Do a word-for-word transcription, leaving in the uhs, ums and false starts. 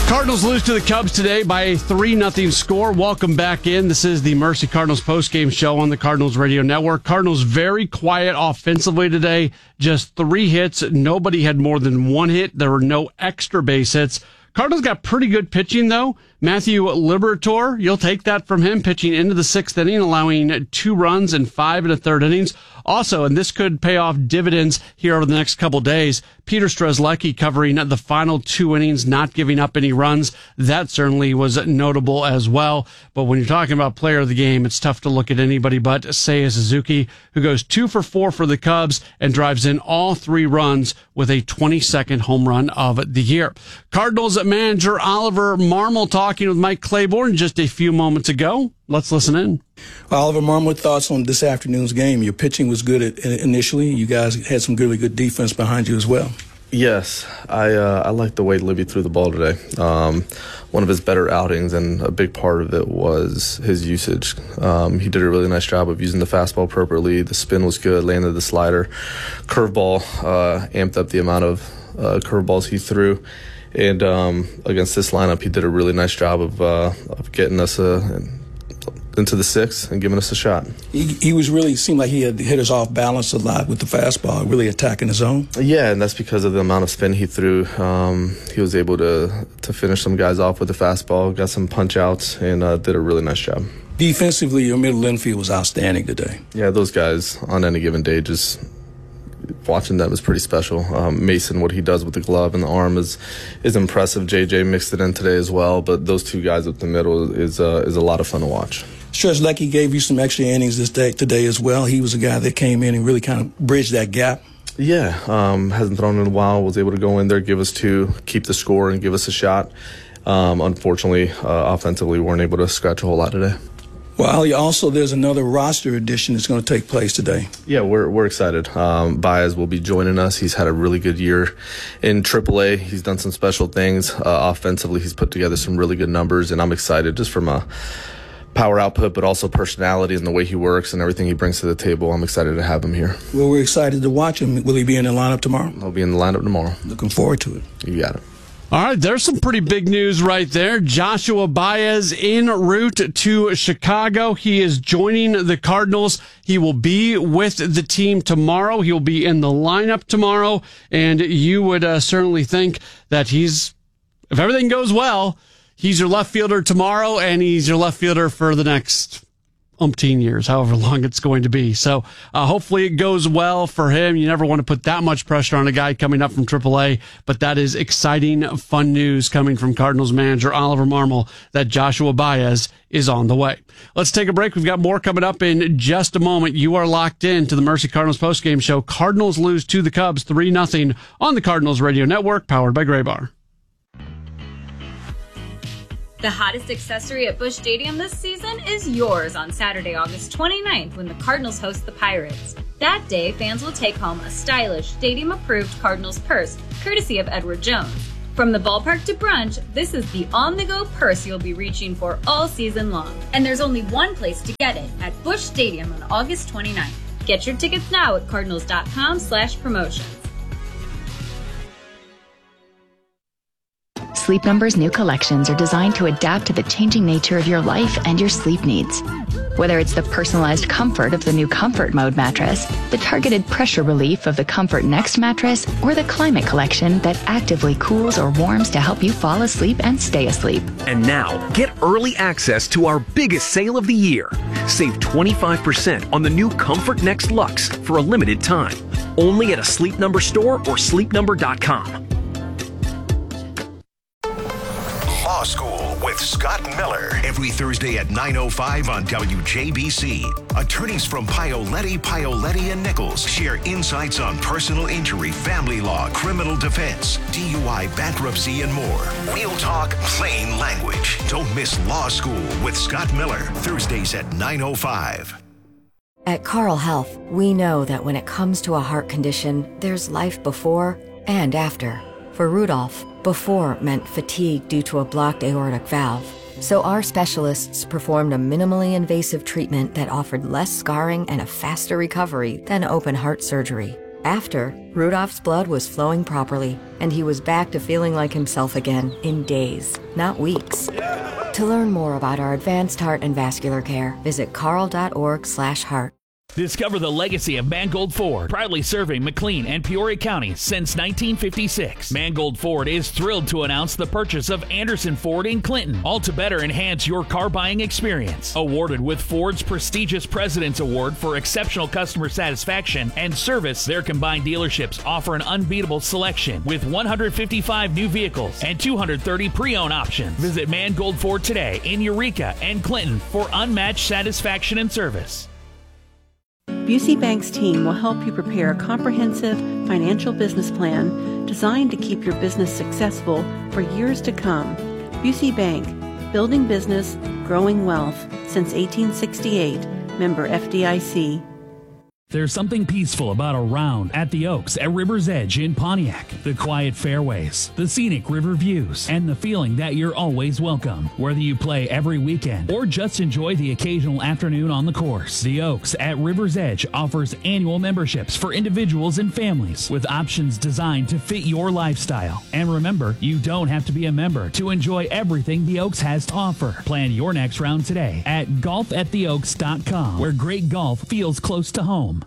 Cardinals lose to the Cubs today by a three nothing score. Welcome back in. This is the Mercy Cardinals postgame show on the Cardinals Radio Network. Cardinals very quiet offensively today. Just three hits. Nobody had more than one hit. There were no extra base hits. Cardinals got pretty good pitching, though. Matthew Liberatore, you'll take that from him, pitching into the sixth inning, allowing two runs and five in the third innings. Also, and this could pay off dividends here over the next couple days, Peter Strzelecki covering the final two innings, not giving up any runs. That certainly was notable as well. But when you're talking about player of the game, it's tough to look at anybody but Seiya Suzuki, who goes two for four for the Cubs and drives in all three runs with a twenty-second home run of the year. Cardinals manager Oliver Marmol talking with Mike Claiborne just a few moments ago. Let's listen in. Oliver Marmol, what thoughts on this afternoon's game? Your pitching was good at, initially. You guys had some really good defense behind you as well. Yes, I uh, I like the way Libby threw the ball today. Um, one of his better outings, and a big part of it was his usage. Um, he did a really nice job of using the fastball appropriately. The spin was good, landed the slider. Curveball uh, amped up the amount of uh, curveballs he threw. And um, against this lineup, he did a really nice job of uh, of getting us uh, into the sixth and giving us a shot. He, he was really seemed like he had hit us off balance a lot with the fastball, really attacking his own. Yeah, and that's because of the amount of spin he threw. Um, he was able to to finish some guys off with the fastball, got some punch outs, and uh, did a really nice job. Defensively, your middle infield was outstanding today. Yeah, those guys on any given day, just watching them is pretty special. Um, Mason, what he does with the glove and the arm is is impressive. J J mixed it in today as well, but those two guys up the middle is uh, is a lot of fun to watch. Strzelecki gave you some extra innings this day today as well. He was a guy that came in and really kind of bridged that gap. Yeah, um, hasn't thrown in a while. Was able to go in there, give us two, keep the score, and give us a shot. Um, unfortunately, uh, offensively, we weren't able to scratch a whole lot today. Well, also there's another roster addition that's going to take place today. Yeah, we're we're excited. Um, Baez will be joining us. He's had a really good year in triple A. He's done some special things. Uh, offensively, he's put together some really good numbers, and I'm excited just from a power output, but also personality and the way he works and everything he brings to the table. I'm excited to have him here. Well, we're excited to watch him. Will he be in the lineup tomorrow? He'll be in the lineup tomorrow. Looking forward to it. You got it. All right, there's some pretty big news right there. Joshua Baez en route to Chicago. He is joining the Cardinals. He will be with the team tomorrow. He'll be in the lineup tomorrow. And you would uh, certainly think that he's, if everything goes well, he's your left fielder tomorrow, and he's your left fielder for the next umpteen years, however long it's going to be. So uh, hopefully it goes well for him. You never want to put that much pressure on a guy coming up from triple A, but that is exciting, fun news coming from Cardinals manager Oliver Marmol that Joshua Baez is on the way. Let's take a break. We've got more coming up in just a moment. You are locked in to the Mercy Cardinals postgame show. Cardinals lose to the Cubs three nothing on the Cardinals Radio Network, powered by Graybar. The hottest accessory at Busch Stadium this season is yours on Saturday, August twenty-ninth, when the Cardinals host the Pirates. That day, fans will take home a stylish, stadium-approved Cardinals purse, courtesy of Edward Jones. From the ballpark to brunch, this is the on-the-go purse you'll be reaching for all season long. And there's only one place to get it, at Busch Stadium on August twenty-ninth. Get your tickets now at cardinals.com slash promotions. Sleep Number's new collections are designed to adapt to the changing nature of your life and your sleep needs. Whether it's the personalized comfort of the new Comfort Mode mattress, the targeted pressure relief of the Comfort Next mattress, or the Climate Collection that actively cools or warms to help you fall asleep and stay asleep. And now, get early access to our biggest sale of the year. Save twenty-five percent on the new Comfort Next Luxe for a limited time. Only at a Sleep Number store or sleep number dot com. Law School with Scott Miller. Every Thursday at nine oh five on W J B C. Attorneys from Paoletti, Paoletti and Nichols share insights on personal injury, family law, criminal defense, D U I, bankruptcy, and more. We'll talk plain language. Don't miss Law School with Scott Miller. Thursdays at nine oh five. At Carle Health, we know that when it comes to a heart condition, there's life before and after. For Rudolph, before meant fatigue due to a blocked aortic valve. So our specialists performed a minimally invasive treatment that offered less scarring and a faster recovery than open heart surgery. After, Rudolph's blood was flowing properly, and he was back to feeling like himself again in days, not weeks. To learn more about our advanced heart and vascular care, visit carle.org slash heart. Discover the legacy of Mangold Ford, proudly serving McLean and Peoria counties since nineteen fifty-six. Mangold Ford is thrilled to announce the purchase of Anderson Ford in Clinton, all to better enhance your car buying experience. Awarded with Ford's prestigious President's Award for exceptional customer satisfaction and service, their combined dealerships offer an unbeatable selection with one hundred fifty-five new vehicles and two hundred thirty pre-owned options. Visit Mangold Ford today in Eureka and Clinton for unmatched satisfaction and service. Busey Bank's team will help you prepare a comprehensive financial business plan designed to keep your business successful for years to come. Busey Bank, building business, growing wealth since eighteen sixty-eight, member F D I C. There's something peaceful about a round at the Oaks at River's Edge in Pontiac. The quiet fairways, the scenic river views, and the feeling that you're always welcome. Whether you play every weekend or just enjoy the occasional afternoon on the course, the Oaks at River's Edge offers annual memberships for individuals and families with options designed to fit your lifestyle. And remember, you don't have to be a member to enjoy everything the Oaks has to offer. Plan your next round today at golf at the oaks dot com, where great golf feels close to home.